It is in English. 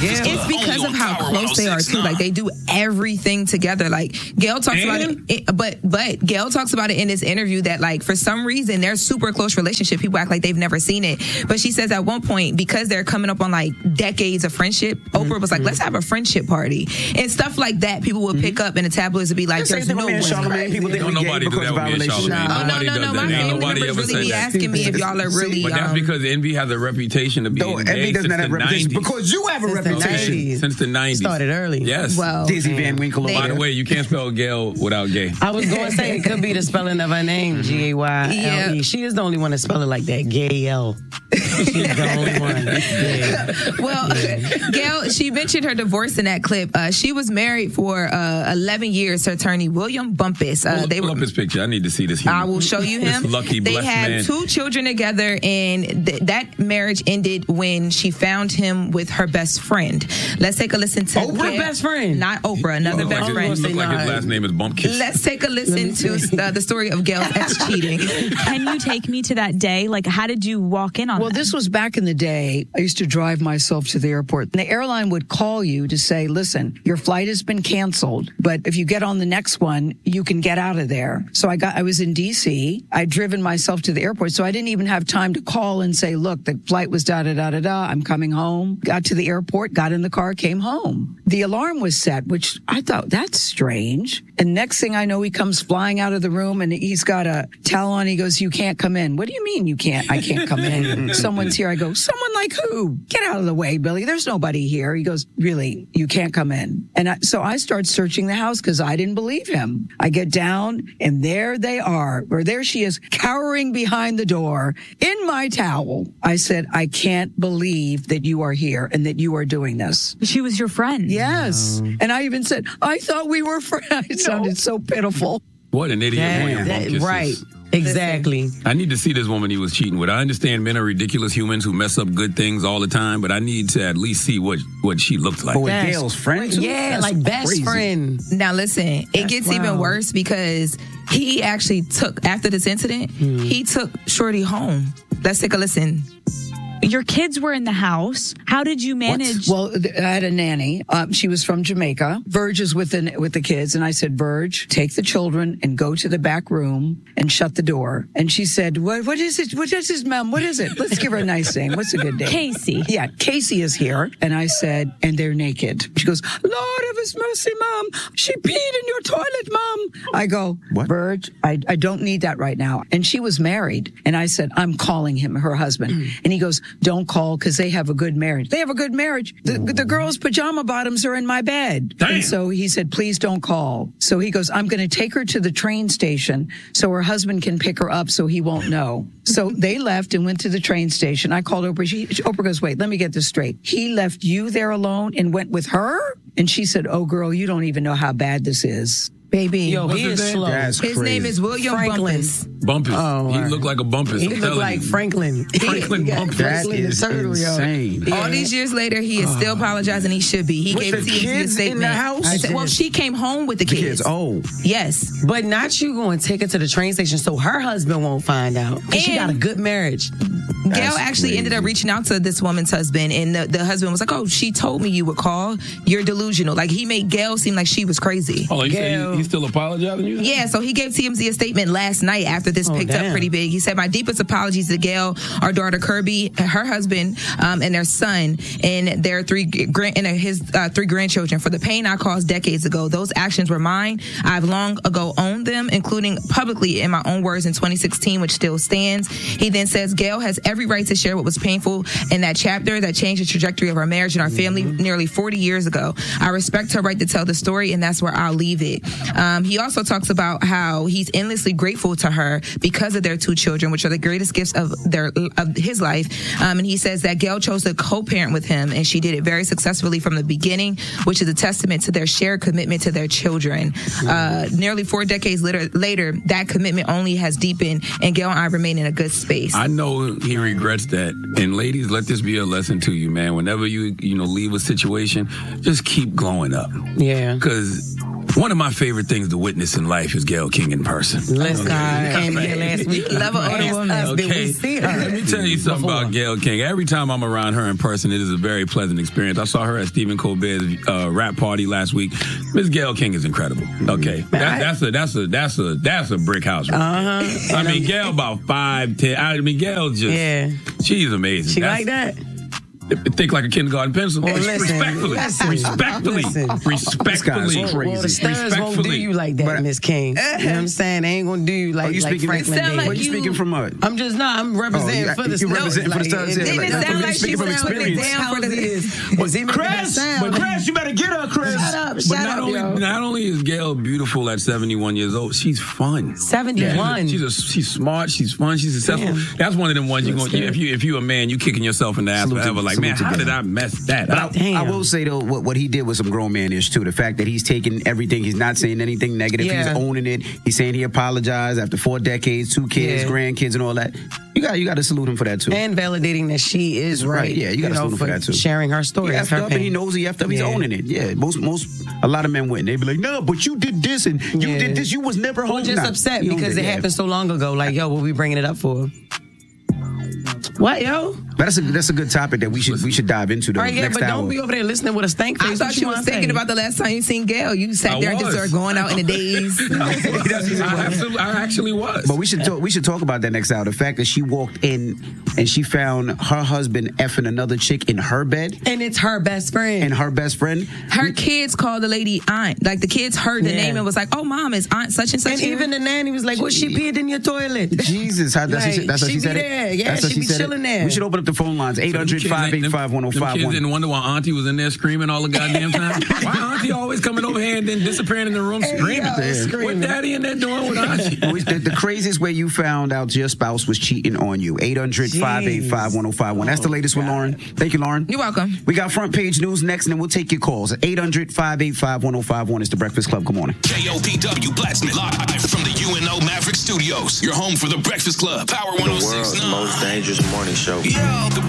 Gayle. It's because of how close they are too. Like they do everything together. Like Gayle talks about it, but Gayle talks about it in this interview that like for some reason they're super close relationship. People act like they've never seen it, but she says at one point because they're coming up on like decades of friendship, Oprah was like, let's have a friendship party and stuff like that. People would pick up and the tabloids would be like, there's no way. People think nobody do that with me and Charlamagne. Nobody does that. My family Nobody members ever really be said that. asking me if y'all are really. But that's because Envy has a reputation of being gay since the 90s. Because you have a reputation. Since the 90s. Started early. Yes. Well, Dizzy Van Winkle. By the way, you can't spell Gayle without gay. I was going to say it could be the spelling of her name, Gayle. Yeah. She is the only one to spell it like that, Gayle. She's the only one. Well, Gayle, she mentioned her divorce in that clip. She was married for 11 years to attorney William Bumpus. Pull up his picture. I need to see this human. I will show you him. This lucky, they blessed had man. 2 children together, and that marriage ended when she found him with her best friend. Let's take a listen to Oprah best friend? Not Oprah, another best friend. Look like his last name is Bumpkiss. Let's take a listen to the story of Gayle's ex-cheating. Can you take me to that day? Like, how did you walk in on that? Well, this was back in the day. I used to drive myself to the airport. And the airline would call you to say, listen, your flight has been canceled, but if you get on the next one, you can get out of there. So I was in D.C. I'd driven myself to the airport, so I didn't even have time to call and say, look, the flight was da-da-da-da-da. I'm coming home. Got to the airport, got in the car, came home. The alarm was set, which I thought, that's strange. And next thing I know, he comes flying out of the room and he's got a towel on. He goes, you can't come in. What do you mean you can't? I can't come in. Someone's here. I go, someone like who? Get out of the way, Billy. There's nobody here. He goes, really? You can't come in. And so I start searching the house because I didn't believe him. I get down and there they are, or there she is, cowering behind the door in my towel. I said, I can't believe that you are here and that you are doing this. She was your friend. Yes. And I even said, I thought we were friends. It sounded so pitiful. What an idiot. William Bumpkiss Right. is. Exactly. I need to see this woman he was cheating with. I understand men are ridiculous humans who mess up good things all the time, but I need to at least see what she looked like. But with Gayle's friend too? Yeah, That's like best crazy. friend. Now listen, it gets even worse because he actually took, after this incident, he took Shorty home. Let's take a listen. Your kids were in the house. How did you manage? Well, I had a nanny. She was from Jamaica. Verge is with the kids. And I said, Verge, take the children and go to the back room and shut the door. And she said, what is it? What is this, Mom? What is it? Let's give her a nice name. What's a good name? Casey. Yeah, Casey is here. And I said, and they're naked. She goes, Lord of his mercy, Mom. She peed in your toilet, Mom. I go, what? Verge, I don't need that right now. And she was married. And I said, I'm calling him, her husband. And he goes, don't call because they have a good marriage. They have a good marriage. The girl's pajama bottoms are in my bed. Damn. And so he said, please don't call. So he goes, I'm going to take her to the train station so her husband can pick her up so he won't know. So they left and went to the train station. I called Oprah. Oprah goes, wait, let me get this straight. He left you there alone and went with her? And she said, oh, girl, you don't even know how bad this is. Baby. Yo, he is slow. That's His crazy. name is William Franklin. Bumpus. Bumpus. Oh, He right. looked like a Bumpus. He I'm looked telling like you. Franklin. Franklin Bumpus. That Franklin the is turtle, yo. insane. All these years later, he is still apologizing. He should be. He With gave the TMZ a kids in statement. the house? I said, well, she came home with the kids. Kids, oh. Yes. But not you going to take her to the train station so her husband won't find out. Because she got a good marriage. Gayle actually ended up reaching out to this woman's husband, and the husband was like, oh, she told me you would call. You're delusional. Like, he made Gayle seem like she was crazy. Oh, you Gayle. said he's still apologizing to you? Yeah, so he gave TMZ a statement last night after this picked up pretty big. He said, my deepest apologies to Gayle, our daughter Kirby, her husband, and their son, and their his three grandchildren for the pain I caused decades ago. Those actions were mine. I've long ago owned them, including publicly in my own words in 2016, which still stands. He then says, Gayle has every right to share what was painful in that chapter that changed the trajectory of our marriage and our family nearly 40 years ago. I respect her right to tell the story, and that's where I'll leave it. He also talks about how he's endlessly grateful to her because of their two children, which are the greatest gifts of his life. And he says that Gayle chose to co-parent with him, and she did it very successfully from the beginning, which is a testament to their shared commitment to their children. Nearly 4 decades later, that commitment only has deepened, and Gayle and I remain in a good space. I know he regrets that. And ladies, let this be a lesson to you, man. Whenever you leave a situation, just keep glowing up. Yeah. Because One of my favorite things to witness in life is Gayle King in person. Listen, came here last week. Love her older woman. Did we see her? Let me tell you something about Gayle King. Every time I'm around her in person, it is a very pleasant experience. I saw her at Stephen Colbert's rap party last week. Miss Gayle King is incredible. Okay, that's a brick house. Right I mean, Gayle about 5'10". I mean, Gayle just she's amazing. She like that. Think like a kindergarten pencil. Respectfully. Well, the stars won't do you like that, Miss King. You know what I'm saying? They ain't gonna do you like Franklin did. Are you speaking from what? I'm representing for the stars. You representing for the stars. Didn't it sound like she was putting it down for the Chris, you better get her, Chris. Shut up, not only is Gayle beautiful at 71 years old, she's fun. 71. She's smart. She's fun. She's successful. Damn. That's one of them ones if you're a man, you kicking yourself in the ass forever. Like, man, how did I mess that up? I will say though, what he did was some grown man-ish too. The fact that he's taking everything, he's not saying anything negative. He's owning it. He's saying he apologized after 4 decades, 2 kids, grandkids, and all that. You got to salute him for that too. And validating that she is right. Yeah, you got to salute him for that too. Sharing her story. He effed up and he knows he effed up. He's owning it. Yeah, a lot of men wouldn't. They'd be like, no, but you did this and you did this. You was never home. Or just upset because it happened so long ago. Like, yo, what we bringing it up for? What, yo? That's a good topic that we should dive into. All right, next but don't be over there listening with a stank face. I thought you was thinking about the last time you seen Gayle. You sat there and just started going out in the days. I actually was. But we should talk about that next hour. The fact that she walked in and she found her husband effing another chick in her bed, and it's her best friend. Her kids called the lady aunt. Like the kids heard the name and was like, "Oh, mom, is aunt such and such." And even the nanny was like, "Well, she peed in your toilet." Jesus, that's what she said. Yeah, she be chilling there. We should open up the phone lines 800-585-1051. Kids didn't wonder why Auntie was in there screaming all the goddamn time. Why Auntie always coming over here and then disappearing in the room screaming? What Daddy in there doing with Auntie? The craziest way you found out your spouse was cheating on you. 800-585-1051. That's the latest with Lauren. Thank you, Lauren. You're welcome. We got front page news next, and then we'll take your calls. 800-585-1051 is the Breakfast Club. Good morning. KOPW Blacksmith live from the UNO Maverick Studios. Your home for the Breakfast Club. Power 106.9. The world's most dangerous morning show. Yo, the